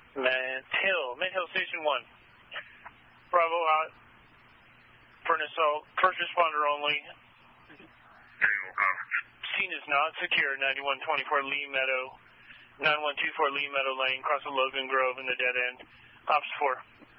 Mint Hill Station 1. Bravo out. For an assault. First responder only. Scene is not secure. 9124 Lee Meadow. 9124 Lee Meadow Lane. Cross the Logan Grove in the dead end. Ops 4.